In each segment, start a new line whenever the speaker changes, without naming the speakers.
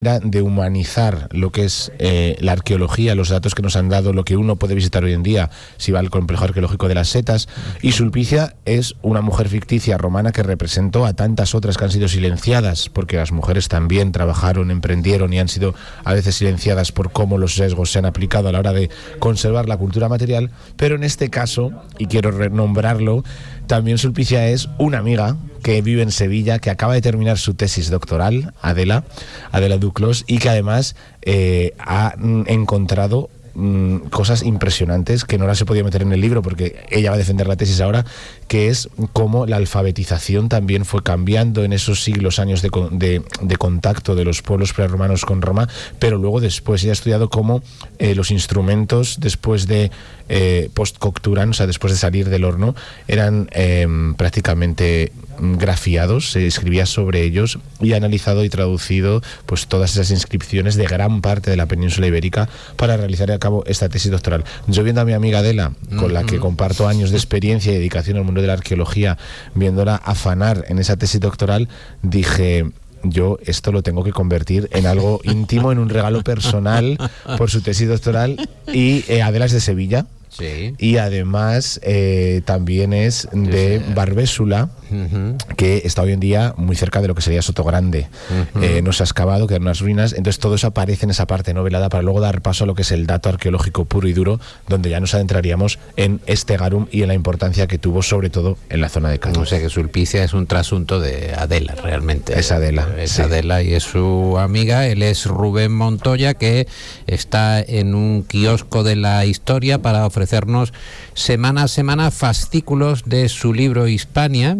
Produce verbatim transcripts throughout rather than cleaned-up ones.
de humanizar lo que es eh, la arqueología, los datos que nos han dado, lo que uno puede visitar hoy en día si va al complejo arqueológico de las Setas. Y Sulpicia es una mujer ficticia romana que representó a tantas otras que han sido silenciadas, porque las mujeres también trabajaron, emprendieron y han sido a veces silenciadas por cómo los sesgos se han aplicado a la hora de conservar la cultura material. Pero en este caso, y quiero renombrarlo, también Sulpicia es una amiga que vive en Sevilla, que acaba de terminar su tesis doctoral, Adela, Adela Duclos, y que además eh, ha mm, encontrado mm, cosas impresionantes que no las he podido meter en el libro porque ella va a defender la tesis ahora, que es cómo la alfabetización también fue cambiando en esos siglos, años de, de, de contacto de los pueblos prerromanos con Roma, pero luego después ella ha estudiado cómo eh, los instrumentos después de eh, post-cocturan, o sea, después de salir del horno, eran eh, prácticamente grafiados, se escribía sobre ellos, y ha analizado y traducido pues todas esas inscripciones de gran parte de la península ibérica para realizar a cabo esta tesis doctoral. Yo, viendo a mi amiga Adela, con la que comparto años de experiencia y dedicación al mundo de la arqueología, viéndola afanar en esa tesis doctoral, dije: yo esto lo tengo que convertir en algo íntimo, en un regalo personal por su tesis doctoral. Y eh, Adela es de Sevilla.
Sí. Y
además eh, también es de Barbésula, uh-huh, que está hoy en día muy cerca de lo que sería Sotogrande. Uh-huh. Eh, no se ha excavado, quedan unas ruinas. Entonces todo eso aparece en esa parte novelada para luego dar paso a lo que es el dato arqueológico puro y duro, donde ya nos adentraríamos en este garum y en la importancia que tuvo, sobre todo en la zona de Cádiz.
O sea que Sulpicia es un trasunto de Adela, realmente.
Es Adela.
Es
sí.
Adela y es su amiga. Él es Rubén Montoya, que está en un kiosco de la historia para ofrecer ofrecernos semana a semana fascículos de su libro Hispania,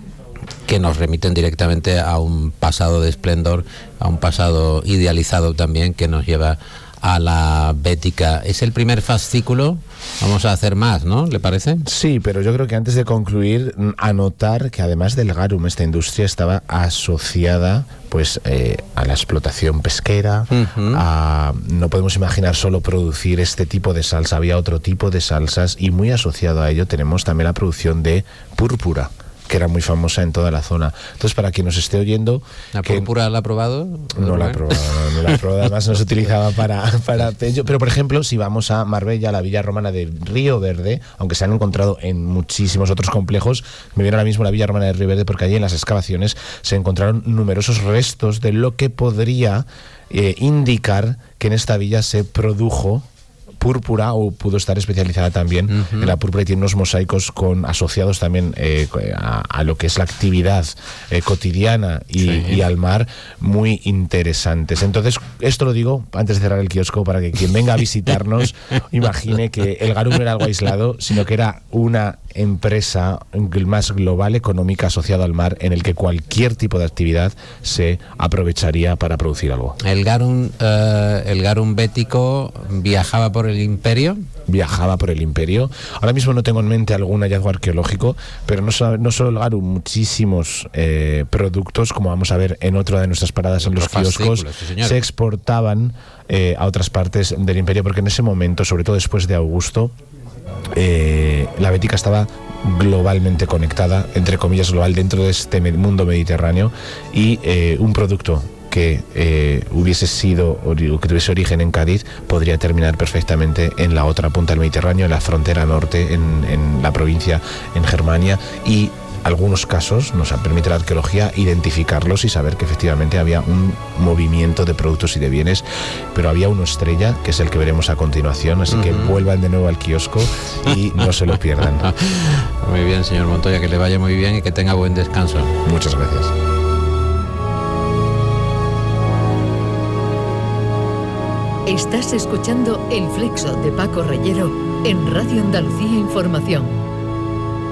que nos remiten directamente a un pasado de esplendor, a un pasado idealizado también, que nos lleva a la Bética. Es el primer fascículo, vamos a hacer más, ¿no? ¿Le parece?
Sí, pero yo creo que antes de concluir, anotar que además del garum, esta industria estaba asociada pues eh, a la explotación pesquera, uh-huh, a, no podemos imaginar solo producir este tipo de salsa, había otro tipo de salsas, y muy asociado a ello tenemos también la producción de púrpura, que era muy famosa en toda la zona. Entonces, para quien nos esté oyendo...
¿La púrpura la ha probado?
No la ha probado, no, no la ha probado, además no se utilizaba para, para ello. Pero, por ejemplo, si vamos a Marbella, la villa romana de Río Verde, aunque se han encontrado en muchísimos otros complejos, me viene ahora mismo la villa romana de Río Verde porque allí en las excavaciones se encontraron numerosos restos de lo que podría eh, indicar que en esta villa se produjo púrpura, o pudo estar especializada también uh-huh, en la púrpura, y tiene unos mosaicos con asociados también eh, a, a lo que es la actividad eh, cotidiana y, sí, y al mar, muy interesantes. Entonces, esto lo digo antes de cerrar el kiosco para que quien venga a visitarnos imagine que el garum no era algo aislado, sino que era una empresa más global, económica, asociada al mar, en el que cualquier tipo de actividad se aprovecharía para producir algo.
El garum, uh, el garum bético viajaba por el imperio.
Viajaba por el imperio. Ahora mismo no tengo en mente algún hallazgo arqueológico, pero no, so, no solo el garum, muchísimos eh, productos, como vamos a ver en otra de nuestras paradas en los kioscos, sí, se exportaban eh, a otras partes del imperio, porque en ese momento, sobre todo después de Augusto, Eh, la Bética estaba globalmente conectada, entre comillas global, dentro de este mundo mediterráneo, y eh, un producto que eh, hubiese sido, o digo, que tuviese origen en Cádiz, podría terminar perfectamente en la otra punta del Mediterráneo, en la frontera norte, en, en la provincia, en Germania, y algunos casos nos permite la arqueología identificarlos y saber que efectivamente había un movimiento de productos y de bienes, pero había uno estrella, que es el que veremos a continuación, así uh-huh, que vuelvan de nuevo al kiosco y no se lo pierdan.
Muy bien, señor Montoya, que le vaya muy bien y que tenga buen descanso.
Muchas gracias.
Estás escuchando El Flexo de Paco Reyero en Radio Andalucía Información.